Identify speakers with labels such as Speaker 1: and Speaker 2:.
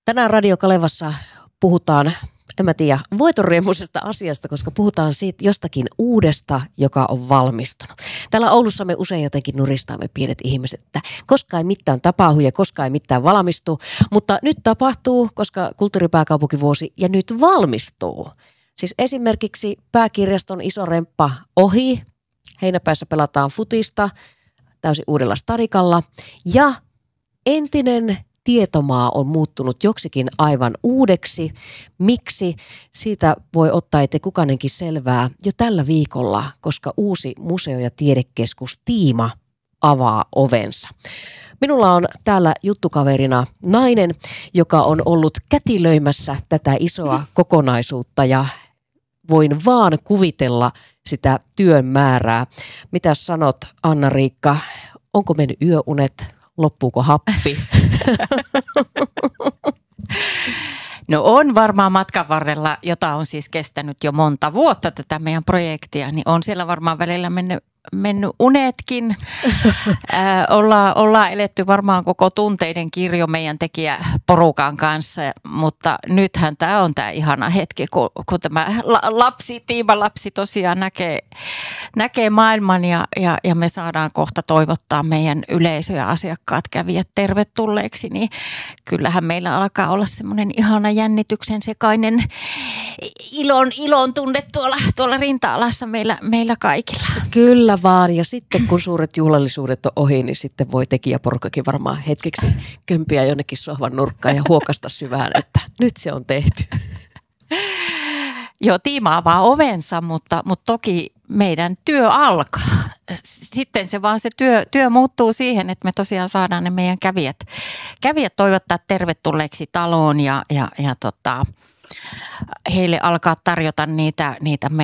Speaker 1: Tänään Radio Kalevassa puhutaan, en mä tiedä, voitonriemuisesta asiasta, koska puhutaan siitä jostakin uudesta, joka on valmistunut. Täällä Oulussa me usein jotenkin nuristamme pienet ihmiset, että koskaan ei mitään tapahdu ja koskaan ei mitään valmistu, mutta nyt tapahtuu, koska kulttuuripääkaupunkivuosi ja nyt valmistuu. Siis esimerkiksi pääkirjaston iso remppa ohi, heinäpäissä pelataan futista täysin uudella stadikalla ja entinen Tietomaa on muuttunut joksikin aivan uudeksi. Miksi? Siitä voi ottaa itse kukainenkin selvää jo tällä viikolla, koska uusi museo- ja tiedekeskus Tiima avaa ovensa. Minulla on täällä juttukaverina nainen, joka on ollut kätilöimässä tätä isoa kokonaisuutta ja voin vaan kuvitella sitä työn määrää. Mitä sanot, Anna-Riikka? Onko mennyt yöunet? Loppuuko happi?
Speaker 2: No on varmaan matkan varrella, jota on siis kestänyt jo monta vuotta tätä meidän projektia, niin on siellä varmaan välillä mennyt unetkin. Ollaan eletty varmaan koko tunteiden kirjo meidän tekijäporukan kanssa, mutta nythän tämä on tämä ihana hetki, kun tämä tiimalapsi tosiaan näkee maailman ja me saadaan kohta toivottaa meidän yleisö ja asiakkaat kävijät tervetulleeksi, niin kyllähän meillä alkaa olla semmoinen ihana jännityksen sekainen ilon tunne tuolla rinta-alassa meillä kaikilla.
Speaker 1: Kyllä vaan, ja sitten kun suuret juhlallisuudet on ohi, niin sitten voi tekijäporukkakin varmaan hetkeksi kömpiä jonnekin sohvan nurkkaan ja huokasta syvään, että nyt se on tehty.
Speaker 2: Joo, Tiima avaa ovensa, mutta toki meidän työ alkaa. Sitten se työ muuttuu siihen, että me tosiaan saadaan ne meidän kävijät toivottaa tervetulleeksi taloon ja heille alkaa tarjota niitä